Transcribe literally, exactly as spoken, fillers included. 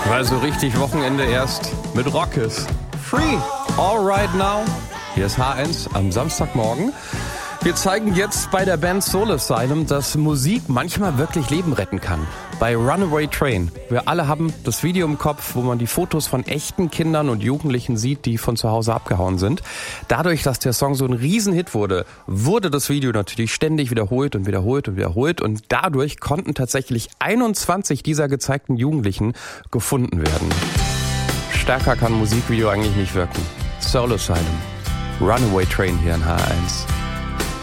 Weil so richtig Wochenende erst mit Rock ist. Free, all right now. Hier ist H eins am Samstagmorgen. Wir zeigen jetzt bei der Band Soul Asylum, dass Musik manchmal wirklich Leben retten kann. Bei Runaway Train. Wir alle haben das Video im Kopf, wo man die Fotos von echten Kindern und Jugendlichen sieht, die von zu Hause abgehauen sind. Dadurch, dass der Song so ein Riesenhit wurde, wurde das Video natürlich ständig wiederholt und wiederholt und wiederholt. Und dadurch konnten tatsächlich einundzwanzig dieser gezeigten Jugendlichen gefunden werden. Stärker kann ein Musikvideo eigentlich nicht wirken. Soul Asylum. Runaway Train hier in H eins.